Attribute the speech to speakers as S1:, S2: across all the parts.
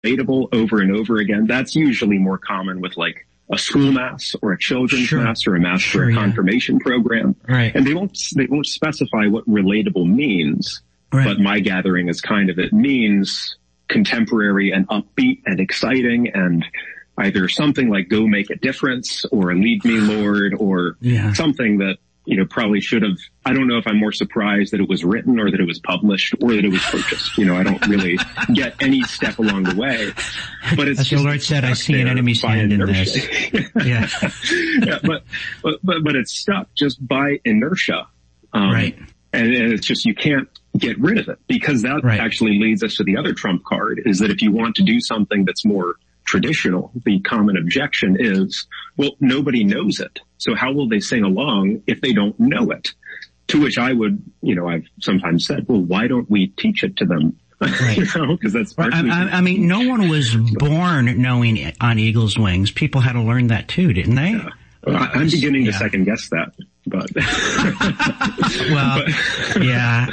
S1: relatable over and over again. That's usually more common with like a school mass or a children's mass or a mass for a confirmation program.
S2: Right.
S1: And they won't specify what relatable means. Right. But my gathering is kind of, it means contemporary and upbeat and exciting and either something like Go Make a Difference or Lead Me Lord or something that, you know, probably should have. I don't know if I'm more surprised that it was written or that it was published or that it was purchased. You know, I don't really get any step along the way. But it's
S2: as the Lord said, I see an enemy's hand in this.
S1: But it's stuck just by inertia.
S2: Right.
S1: And it's just, you can't get rid of it because that actually leads us to the other trump card is that if you want to do something that's more traditional, the common objection is, well, nobody knows it. So how will they sing along if they don't know it? To which I would, you know, I've sometimes said, well, why don't we teach it to them?
S2: Right.
S1: You know, because that's
S2: I mean, no one was born knowing On Eagle's Wings. People had to learn that too, didn't they?
S1: Yeah. I'm beginning to second guess that, but.
S2: Well, yeah.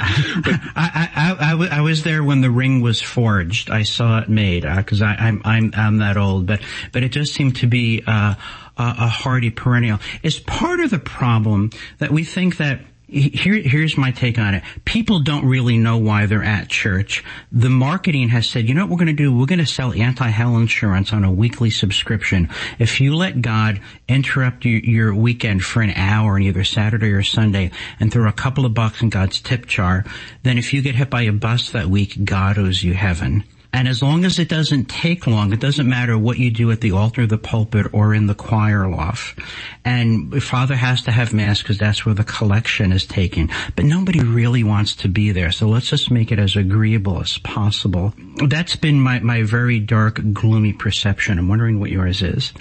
S2: I was there when the ring was forged. I saw it made, cause I'm that old, but it does seem to be, a hardy perennial. Is part of the problem that we think that here's my take on it. People don't really know why they're at church. The marketing has said, you know what we're going to do? We're going to sell anti-hell insurance on a weekly subscription. If you let God interrupt your weekend for an hour on either Saturday or Sunday and throw a couple of bucks in God's tip jar, then if you get hit by a bus that week, God owes you heaven. And as long as it doesn't take long, it doesn't matter what you do at the altar, the pulpit, or in the choir loft. And Father has to have Mass because that's where the collection is taken. But nobody really wants to be there, so let's just make it as agreeable as possible. That's been my very dark, gloomy perception. I'm wondering what yours is.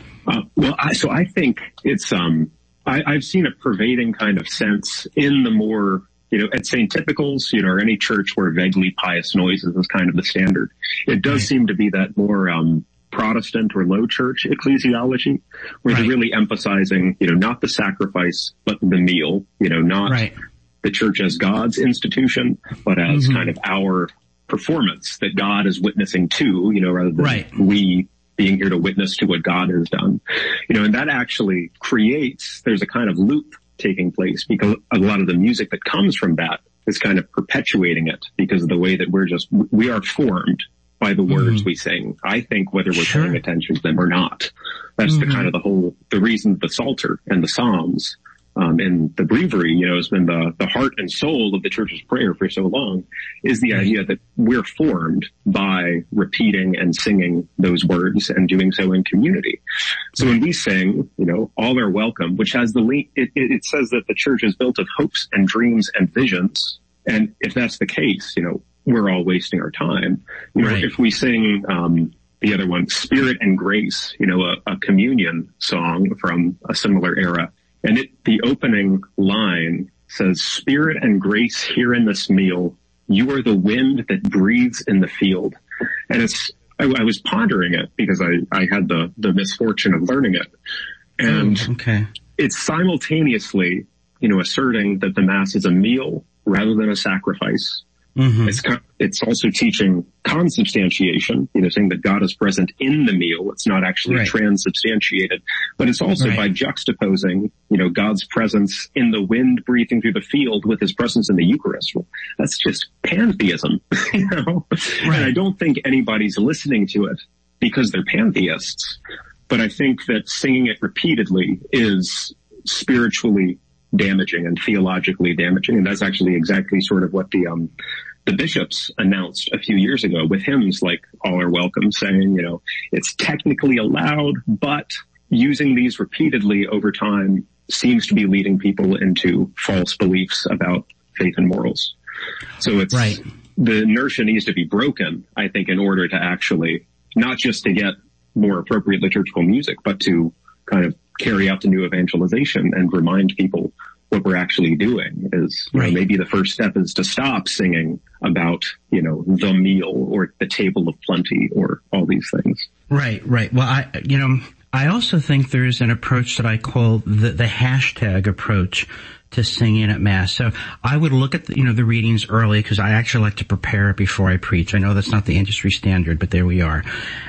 S1: So I think it's, I've seen a pervading kind of sense in the more, you know, at St. Typicals, you know, or any church where vaguely pious noises is kind of the standard. It does seem to be that more, Protestant or low church ecclesiology where they're really emphasizing, you know, not the sacrifice, but the meal, you know, not the church as God's institution, but as kind of our performance that God is witnessing to, you know, rather than we being here to witness to what God has done. You know, and that actually creates, there's a kind of loop taking place because a lot of the music that comes from that is kind of perpetuating it because of the way that we are formed by the words we sing. I think whether we're paying attention to them or not. That's the kind of the reason the Psalter and the Psalms, and the breviary, you know, has been the heart and soul of the church's prayer for so long is the idea that we're formed by repeating and singing those words and doing so in community. So when we sing, you know, all are welcome, which has it says that the church is built of hopes and dreams and visions. And if that's the case, you know, we're all wasting our time. You know, if we sing, the other one, Spirit and Grace, you know, a communion song from a similar era. And the opening line says, Spirit and grace here in this meal, you are the wind that breathes in the field. And I was pondering it because I had the misfortune of learning it. And it's simultaneously, you know, asserting that the Mass is a meal rather than a sacrifice. It's also teaching consubstantiation, you know, saying that God is present in the meal. It's not actually transubstantiated, but it's also by juxtaposing, you know, God's presence in the wind breathing through the field with his presence in the Eucharist. Well, that's just pantheism, you know, and I don't think anybody's listening to it because they're pantheists, but I think that singing it repeatedly is spiritually damaging and theologically damaging. And that's actually exactly sort of what the bishops announced a few years ago with hymns like All Are Welcome, saying, you know, it's technically allowed, but using these repeatedly over time seems to be leading people into false beliefs about faith and morals. So it's the inertia needs to be broken, I think, in order to actually not just to get more appropriate liturgical music, but to kind of carry out the new evangelization and remind people what we're actually doing is, you know, maybe the first step is to stop singing about, you know, the meal or the table of plenty or all these things.
S2: Right. Well, I also think there's an approach that I call the hashtag approach to sing in at Mass. So I would look at the readings early, because I actually like to prepare it before I preach. I know that's not the industry standard, but there we are.